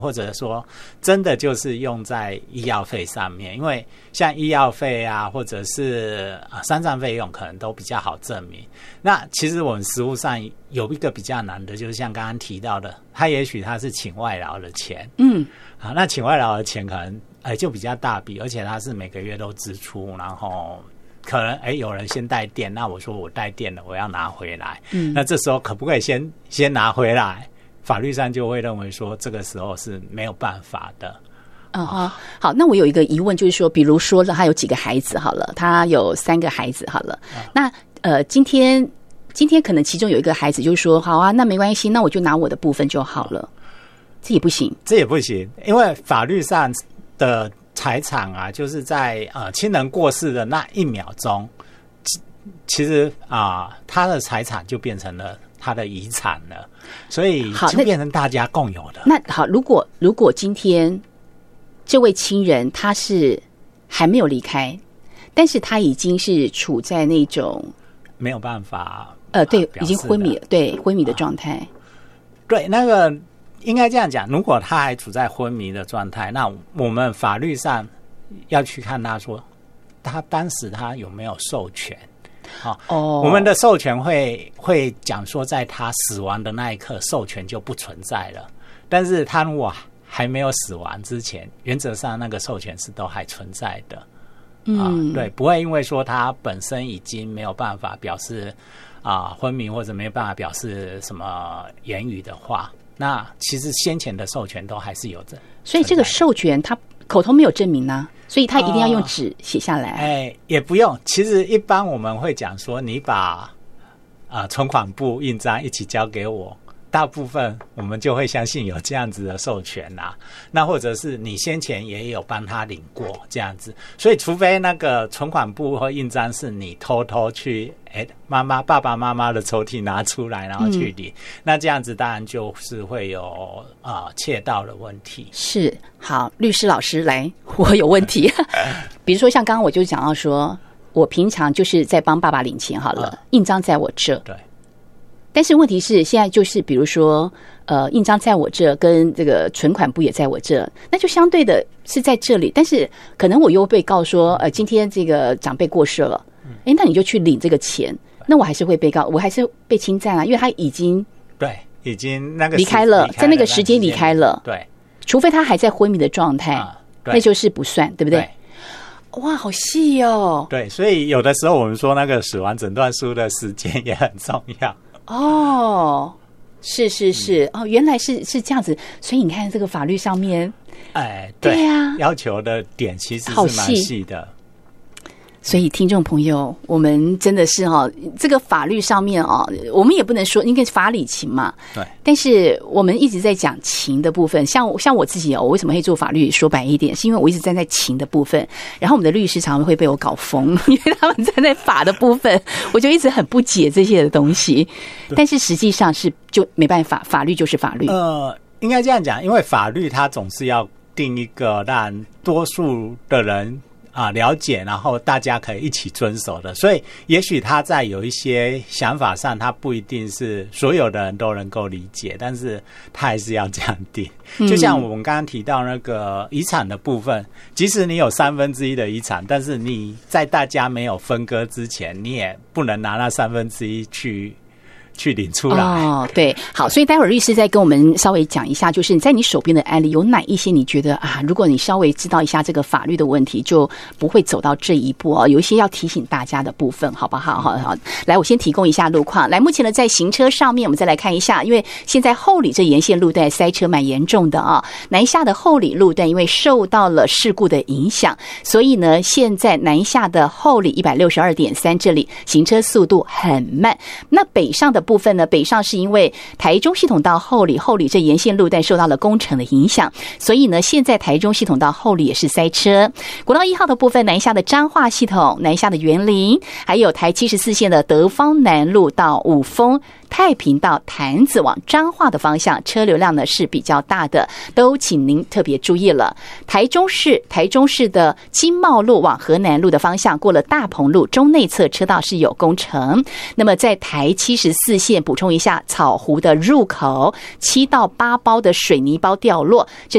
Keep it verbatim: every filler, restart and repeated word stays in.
或者说真的就是用在医药费上面，因为像医药费啊，或者是啊丧葬费用可能都比较好证明。那其实我们实务上有一个比较难的，就是像刚刚提到的，他也许他是请外劳的钱，嗯，啊，那请外劳的钱可能哎就比较大笔，而且他是每个月都支出，然后可能哎有人先带电，那我说我带电了，我要拿回来，嗯，那这时候可不可以先先拿回来？法律上就会认为说这个时候是没有办法的。 嗯哈，好，那我有一个疑问，就是说，比如说他有几个孩子好了，他有三个孩子好了，嗯、那呃，今天今天可能其中有一个孩子就是说，好啊，那没关系，那我就拿我的部分就好了，这也不行， 这也不行，因为法律上的财产啊，就是在呃亲人过世的那一秒钟，其实啊、呃，他的财产就变成了他的遗产了，所以就变成大家共有的。 那, 那好，如果如果今天这位亲人他是还没有离开，但是他已经是处在那种没有办法， 呃，对，已经昏迷了，对，昏迷的状态、啊。 对，那个应该这样讲，如果他还处在昏迷的状态，那我们法律上要去看他说，他当时他有没有授权。哦，oh. 我们的授权会会讲说，在他死亡的那一刻，授权就不存在了。但是他如果还没有死亡之前，原则上那个授权是都还存在的。嗯、啊，对，不会因为说他本身已经没有办法表示啊昏迷，或者没有办法表示什么言语的话，那其实先前的授权都还是有的。 所以这个授权他口头没有证明呢、啊？所以他一定要用纸写下来。哎、 呃欸，也不用。其实一般我们会讲说，你把啊存款簿印章一起交给我，大部分我们就会相信有这样子的授权啦、啊。那或者是你先前也有帮他领过这样子，所以除非那个存款簿或印章是你偷偷去哎妈妈爸爸妈妈的抽屉拿出来然后去领、嗯，那这样子当然就是会有啊、呃、窃盗的问题。 是，好，律师老师来，我有问题。比如说像刚刚我就讲到说，我平常就是在帮爸爸领钱好了，嗯、印章在我这， 对。 但是问题是现在就是比如说呃印章在我这跟这个存款簿也在我这，那就相对的是在这里，但是可能我又被告说呃今天这个长辈过世了，哎，那你就去领这个钱，那我还是会被告，我还是被侵占啊，因为他已经对已经那个离开了，在那个时间离开了， 对， 除非他还在昏迷的状态、啊、那就是不算，对不对？对，哇，好细哦。 对，所以有的时候我们说那个死亡诊断书的时间也很重要。 哦，是是是、嗯、哦，原来是是这样子，所以你看这个法律上面， 哎，对， 对啊， 要求的点其实是蛮细的。 所以听众朋友，我们真的是哦，这个法律上面哦，我们也不能说应该是法理情嘛， 对。 但是我们一直在讲情的部分，像像我自己哦，我为什么会做法律？说白一点，是因为我一直站在情的部分，然后我们的律师常常会被我搞疯，因为他们站在法的部分，我就一直很不解这些的东西。但是实际上是就没办法，法律就是法律。 呃，应该这样讲，因为法律它总是要定一个让多数的人啊，了解，然后大家可以一起遵守的，所以也许他在有一些想法上，他不一定是所有的人都能够理解，但是他还是要这样定。就像我们刚刚提到那个遗产的部分，即使你有三分之一的遗产，但是你在大家没有分割之前，你也不能拿那三分之一去去领出来。 哦，对，好，所以待会儿律师再跟我们稍微讲一下，就是在你手边的案例有哪一些你觉得啊，如果你稍微知道一下这个法律的问题，就不会走到这一步哦。有一些要提醒大家的部分，好不好？好好，来，我先提供一下路况。来，目前呢在行车上面，我们再来看一下，因为现在后里这沿线路段塞车蛮严重的啊。南下的后里路段因为受到了事故的影响，所以呢，现在南下的后里一百六十二点三这里行车速度很慢。那北上的部分呢，北上是因为台中系统到后里，后里这沿线路段受到了工程的影响，所以呢，现在台中系统到后里也是塞车。国道一号的部分，南下的彰化系统、南下的园林，还有台七十四线的德芳南路到五丰、太平到潭子往彰化的方向，车流量呢是比较大的，都请您特别注意了。台中市台中市的经贸路往河南路的方向，过了大鹏路中内侧车道是有工程。那么在台七十四线补充一下，草湖的入口七到八包的水泥包掉落，这